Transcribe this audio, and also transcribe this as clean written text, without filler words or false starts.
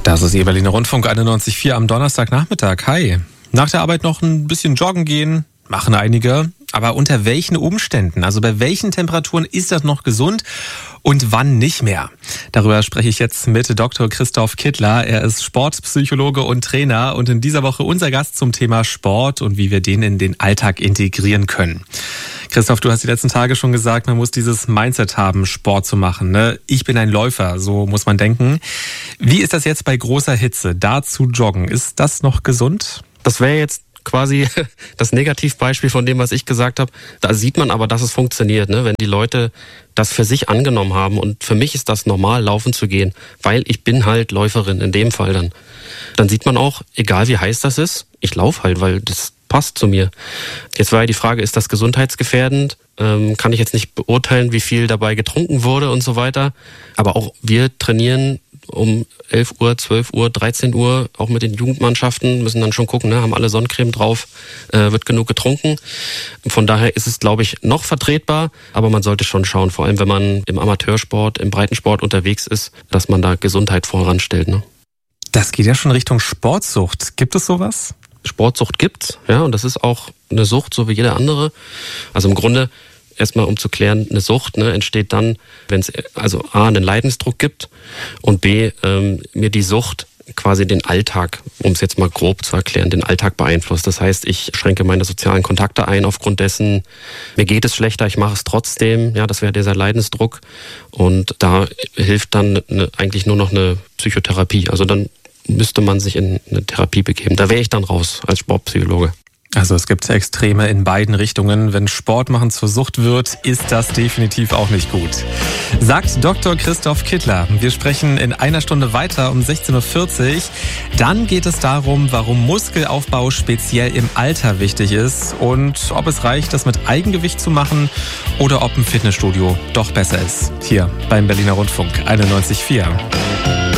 Das ist Ihr Berliner Rundfunk 91.4 am Donnerstagnachmittag. Hi. Nach der Arbeit noch ein bisschen joggen gehen, machen einige. Aber unter welchen Umständen, also bei welchen Temperaturen ist das noch gesund und wann nicht mehr? Darüber spreche ich jetzt mit Dr. Christoph Kittler. Er ist Sportpsychologe und Trainer und in dieser Woche unser Gast zum Thema Sport und wie wir den in den Alltag integrieren können. Christoph, du hast die letzten Tage schon gesagt, man muss dieses Mindset haben, Sport zu machen. Ne? Ich bin ein Läufer, so muss man denken. Wie ist das jetzt bei großer Hitze, da zu joggen? Ist das noch gesund? Das wäre jetzt quasi das Negativbeispiel von dem, was ich gesagt habe. Da sieht man aber, dass es funktioniert, ne? Wenn die Leute das für sich angenommen haben. Und für mich ist das normal, laufen zu gehen, weil ich bin halt Läuferin in dem Fall dann. Dann sieht man auch, egal wie heiß das ist, ich laufe halt, weil das passt zu mir. Jetzt war ja die Frage, ist das gesundheitsgefährdend? Kann ich jetzt nicht beurteilen, wie viel dabei getrunken wurde und so weiter. Aber auch wir trainieren um 11 Uhr, 12 Uhr, 13 Uhr, auch mit den Jugendmannschaften, müssen dann schon gucken, ne, haben alle Sonnencreme drauf, wird genug getrunken. Von daher ist es, glaube ich, noch vertretbar, aber man sollte schon schauen, vor allem wenn man im Amateursport, im Breitensport unterwegs ist, dass man da Gesundheit voranstellt. Ne? Das geht ja schon Richtung Sportsucht. Gibt es sowas? Sportsucht gibt's, ja, und das ist auch eine Sucht, so wie jede andere. Also im Grunde, erstmal um zu klären, eine Sucht entsteht dann, wenn es also A, einen Leidensdruck gibt und B, mir die Sucht quasi den Alltag, um es jetzt mal grob zu erklären, den Alltag beeinflusst. Das heißt, ich schränke meine sozialen Kontakte ein aufgrund dessen, mir geht es schlechter, ich mache es trotzdem. Ja, das wäre dieser Leidensdruck und da hilft dann eigentlich nur noch eine Psychotherapie. Also dann müsste man sich in eine Therapie begeben. Da wäre ich dann raus als Sportpsychologe. Also es gibt Extreme in beiden Richtungen. Wenn Sport machen zur Sucht wird, ist das definitiv auch nicht gut. Sagt Dr. Christoph Kittler. Wir sprechen in einer Stunde weiter um 16.40 Uhr. Dann geht es darum, warum Muskelaufbau speziell im Alter wichtig ist und ob es reicht, das mit Eigengewicht zu machen oder ob ein Fitnessstudio doch besser ist. Hier beim Berliner Rundfunk 91.4.